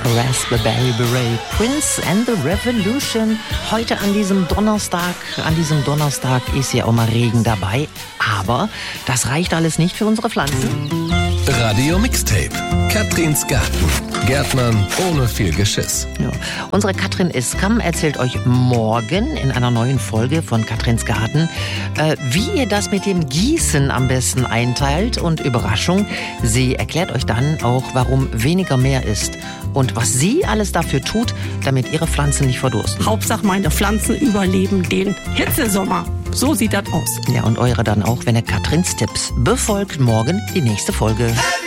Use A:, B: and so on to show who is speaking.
A: Raspberry Beret, Prince and the Revolution. Heute an diesem Donnerstag ist ja auch mal Regen dabei. Aber das reicht alles nicht für unsere Pflanzen.
B: Radio Mixtape. Katrins Garten. Gärtnern ohne viel Geschiss.
A: Ja. Unsere Katrin Iskam erzählt euch morgen in einer neuen Folge von Katrins Garten, wie ihr das mit dem Gießen am besten einteilt. Und Überraschung, sie erklärt euch dann auch, warum weniger mehr ist und was sie alles dafür tut, damit ihre Pflanzen nicht verdursten.
C: Hauptsache meine Pflanzen überleben den Hitzesommer. So sieht das aus.
A: Ja, und eure dann auch, wenn ihr Katrins Tipps befolgt. Morgen die nächste Folge.